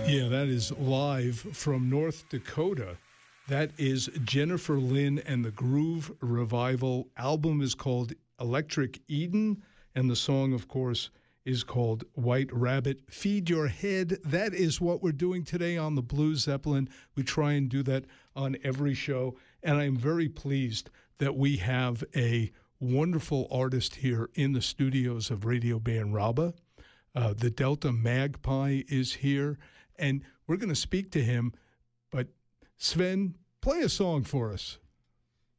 Yeah, that is live from North Dakota. That is Jennifer Lynn and the Groove Revival. Album is called Electric Eden, and the song, of course, is called White Rabbit. Feed Your Head. That is what we're doing today on the Blue Zeppelin. We try and do that on every show, and I'm very pleased that we have a wonderful artist here in the studios of Radio Band Raba. The Delta Magpie is here, and we're going to speak to him. But Sven, play a song for us.